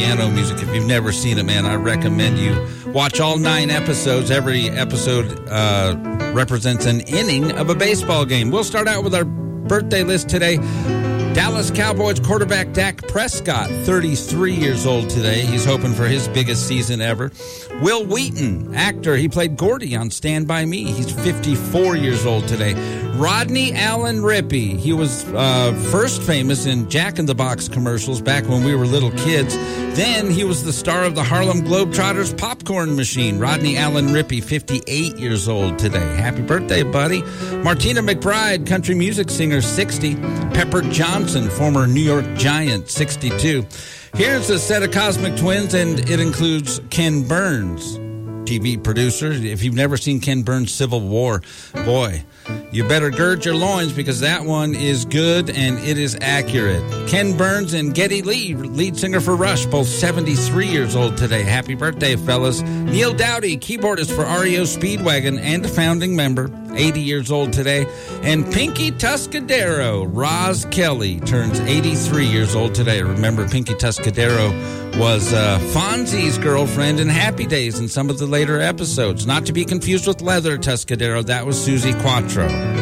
piano music. If you've never seen it, man, I recommend you watch all 9 episodes. Every episode represents an inning of a baseball game. We'll start out with our birthday list today. Dallas Cowboys quarterback Dak Prescott, 33 years old today. He's hoping for his biggest season ever. Will Wheaton, actor, he played Gordy on Stand By Me. He's 54 years old today. Rodney Allen Rippey, he was first famous in Jack in the Box commercials back when we were little kids. Then he was the star of the Harlem Globetrotters popcorn machine. Rodney Allen Rippey, 58 years old today. Happy birthday, buddy. Martina McBride, country music singer, 60. Pepper Johnson, former New York Giant, 62. Here's a set of Cosmic Twins, and it includes Ken Burns, TV producer. If you've never seen Ken Burns' Civil War, boy, you better gird your loins because that one is good and it is accurate. Ken Burns and Geddy Lee, lead singer for Rush, both 73 years old today. Happy birthday, fellas. Neil Dowdy, keyboardist for REO Speedwagon and a founding member, 80 years old today. And Pinky Tuscadero, Roz Kelly, turns 83 years old today. Remember, Pinky Tuscadero was Fonzie's girlfriend in Happy Days in some of the later episodes. Not to be confused with Leather Tuscadero. That was Susie Quattro.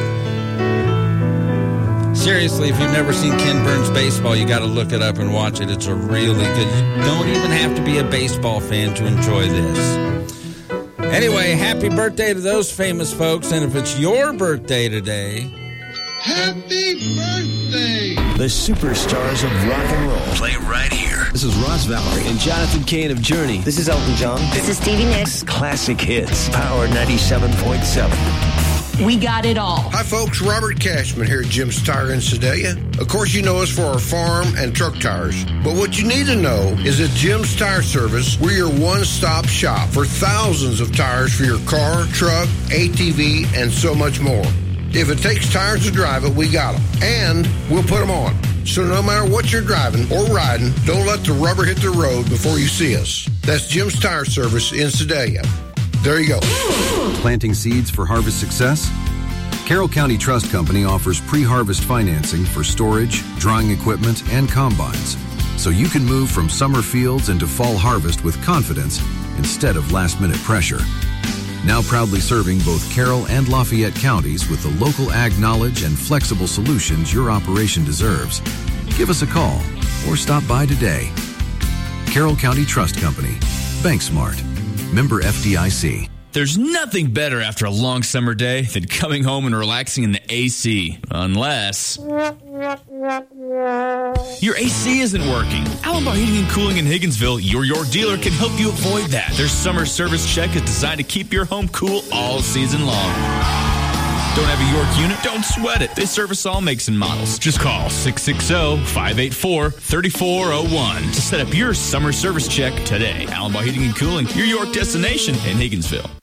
Seriously, if you've never seen Ken Burns baseball, you got to look it up and watch it. It's a really good. You don't even have to be a baseball fan to enjoy this. Anyway, happy birthday to those famous folks. And if it's your birthday today, happy birthday! The superstars of rock and roll. Play right here. This is Ross Valerie and Jonathan Cain of Journey. This is Elton John. This is Stevie Nicks. Classic hits. Power 97.7. We got it all. Hi, folks. Robert Cashman here at Jim's Tire in Sedalia. Of course, you know us for our farm and truck tires. But what you need to know is that Jim's Tire Service, we're your one-stop shop for thousands of tires for your car, truck, ATV, and so much more. If it takes tires to drive it, we got them. And we'll put them on. So no matter what you're driving or riding, don't let the rubber hit the road before you see us. That's Jim's Tire Service in Sedalia. There you go. Planting seeds for harvest success? Carroll County Trust Company offers pre-harvest financing for storage, drying equipment, and combines, so you can move from summer fields into fall harvest with confidence instead of last-minute pressure. Now proudly serving both Carroll and Lafayette counties with the local ag knowledge and flexible solutions your operation deserves. Give us a call or stop by today. Carroll County Trust Company. Bank Smart. Member FDIC. There's nothing better after a long summer day than coming home and relaxing in the AC. Unless your AC isn't working. Allenbar Heating and Cooling in Higginsville, your York dealer, can help you avoid that. Their summer service check is designed to keep your home cool all season long. Don't have a York unit? Don't sweat it. They service all makes and models. Just call 660-584-3401 to set up your summer service check today. Allenbar Heating and Cooling, your York destination in Higginsville.